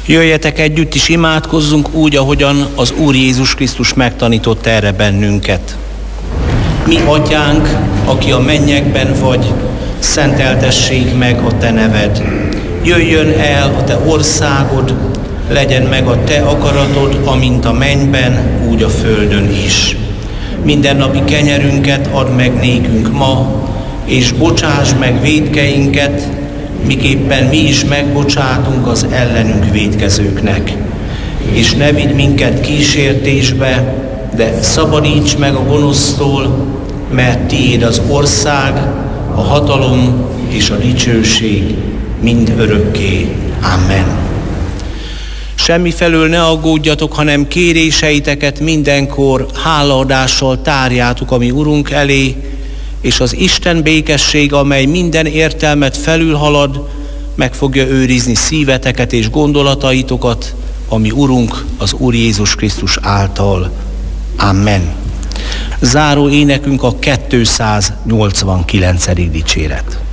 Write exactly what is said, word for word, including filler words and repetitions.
Jöjjetek együtt is imádkozzunk úgy, ahogyan az Úr Jézus Krisztus megtanított erre bennünket. Mi atyánk, aki a mennyekben vagy, szenteltessék meg a te neved. Jöjjön el a te országod, legyen meg a te akaratod, amint a mennyben, úgy a földön is. Mindennapi kenyerünket add meg nékünk ma, és bocsáss meg vétkeinket, miképpen mi is megbocsátunk az ellenünk vétkezőknek. És ne vigy minket kísértésbe, de szabadíts meg a gonosztól, mert tiéd az ország, a hatalom és a dicsőség mind örökké. Amen. Semmifelől ne aggódjatok, hanem kéréseiteket mindenkor hálaadással tárjátok a mi Urunk elé, és az Isten békesség, amely minden értelmet felülhalad, meg fogja őrizni szíveteket és gondolataitokat, a mi Urunk, az Úr Jézus Krisztus által. Amen. Záró énekünk a kétszáznyolcvankilencedik dicséret.